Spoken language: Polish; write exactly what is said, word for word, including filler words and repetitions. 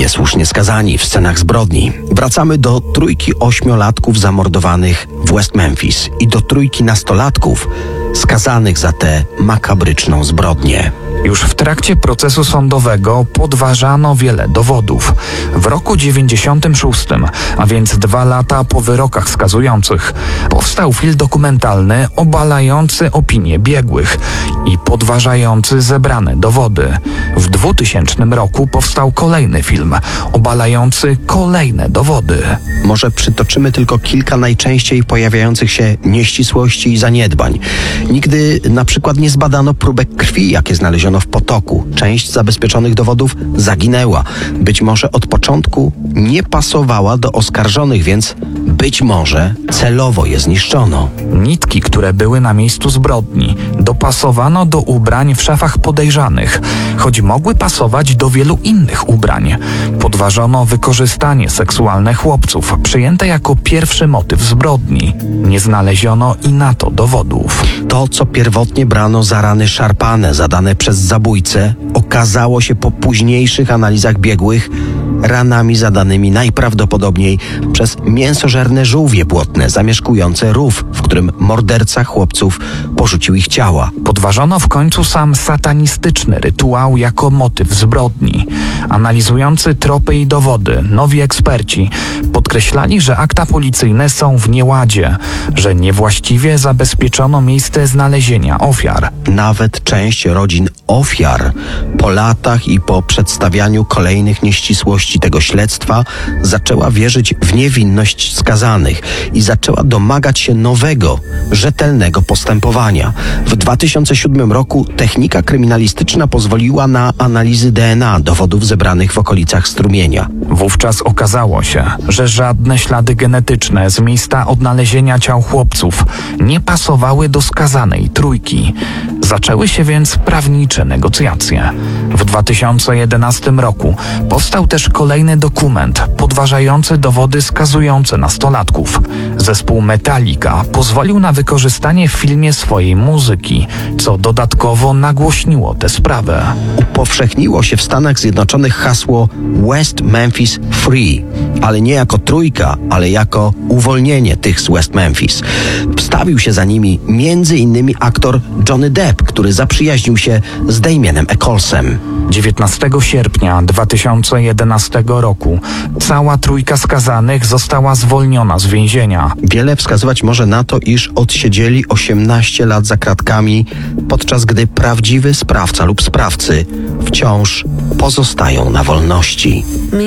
niesłusznie skazani w scenach zbrodni. Wracamy do trójki ośmiolatków zamordowanych w West Memphis i do trójki nastolatków skazanych za tę makabryczną zbrodnię. Już w trakcie procesu sądowego podważano wiele dowodów. W roku dziewięćdziesiątym szóstym, a więc dwa lata po wyrokach skazujących, powstał film dokumentalny obalający opinie biegłych i podważający zebrane dowody. W dwutysięcznym roku powstał kolejny film obalający kolejne dowody. Może przytoczymy tylko kilka najczęściej pojawiających się nieścisłości i zaniedbań. Nigdy na przykład nie zbadano próbek krwi, jakie znaleziono w potoku. Część zabezpieczonych dowodów zaginęła. Być może od początku nie pasowała do oskarżonych, więc być może celowo je zniszczono. Nitki, które były na miejscu zbrodni, dopasowano do ubrań w szafach podejrzanych, choć mogły pasować do wielu innych ubrań. Podważono wykorzystanie seksualne chłopców, przyjęte jako pierwszy motyw zbrodni. Nie znaleziono i na to dowodów. To, co pierwotnie brano za rany szarpane zadane przez zabójcę, okazało się po późniejszych analizach biegłych ranami zadanymi najprawdopodobniej przez mięsożerne żółwie błotne zamieszkujące rów, w którym morderca chłopców porzucił ich ciała. Podważono w końcu sam satanistyczny rytuał jako motyw zbrodni. Analizujący tropy i dowody, nowi eksperci podkreślali, że akta policyjne są w nieładzie, że niewłaściwie zabezpieczono miejsce znalezienia ofiar. Nawet część rodzin ofiar po latach i po przedstawianiu kolejnych nieścisłości tego śledztwa zaczęła wierzyć w niewinność skazanych i zaczęła domagać się nowego, rzetelnego postępowania. W dwa tysiące siódmym roku technika kryminalistyczna pozwoliła na analizy D N A dowodów zebranych w okolicach strumienia. Wówczas okazało się, że żadne ślady genetyczne z miejsca odnalezienia ciał chłopców nie pasowały do skazanej trójki. Zaczęły się więc prawnicze negocjacje. W dwa tysiące jedenastym roku powstał też kolejny dokument podważający dowody skazujące nastolatków. Zespół Metallica pozwolił na wykorzystanie w filmie swojej muzyki, co dodatkowo nagłośniło tę sprawę. Upowszechniło się w Stanach Zjednoczonych hasło West Memphis Free, ale nie jako trójka, ale jako uwolnienie tych z West Memphis. Wstawił się za nimi między innymi aktor Johnny Depp, który zaprzyjaźnił się z Damienem Ecclesem. dziewiętnastego sierpnia dwa tysiące jedenastego roku cała trójka skazanych została zwolniona z więzienia. Wiele wskazywać może na to, iż odsiedzieli osiemnaście lat za kratkami, podczas gdy prawdziwy sprawca lub sprawcy wciąż pozostają na wolności.